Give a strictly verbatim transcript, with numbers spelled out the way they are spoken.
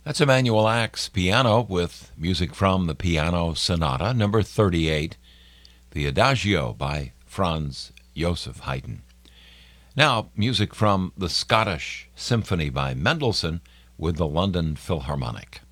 That's Emanuel Axe piano with music from the Piano Sonata, number thirty-eight, the Adagio by Franz Joseph Haydn. Now, music from the Scottish Symphony by Mendelssohn with the London Philharmonic.